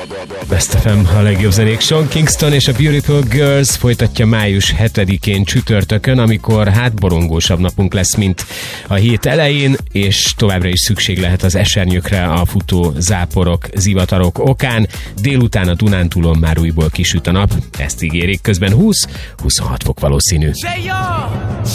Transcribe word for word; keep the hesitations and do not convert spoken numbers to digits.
Best ef em, a legjobb zenék. Sean Kingston és a Beautiful Girls folytatja május hetedikén csütörtökön, amikor hát borongósabb napunk lesz, mint a hét elején, és továbbra is szükség lehet az esernyőkre a futó záporok, zivatarok okán. Délután a Dunántúlon már újból kisüt a nap, ezt ígérik, közben húsz-huszonhat fok valószínű.